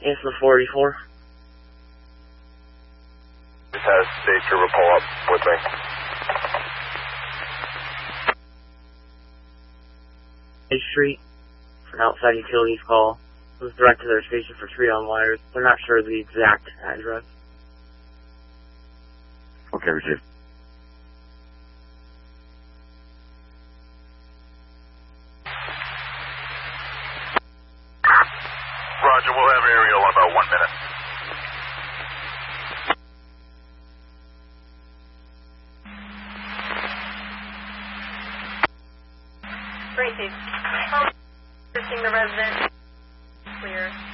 Answer 44. Just had a state trooper pull up with me. A Street, for an outside utilities call. It was directed to their station for Tree on Wires. They're not sure of the exact address. Okay, received. Roger, we'll have aerial in about 1 minute. Received. Searching the resident. Clear.